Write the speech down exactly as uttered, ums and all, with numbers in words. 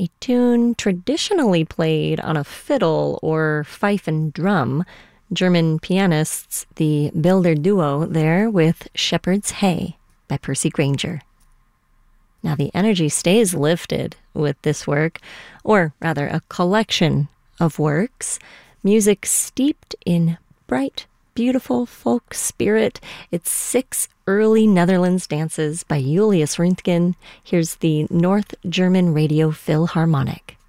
a tune traditionally played on a fiddle or fife and drum. German pianists, the Builder Duo there with Shepherd's Hay by Percy Grainger. Now the energy stays lifted with this work, or rather a collection of works, music steeped in bright, beautiful folk spirit. It's six early Netherlands dances by Julius Röntgen. Here's the North German Radio Philharmonic.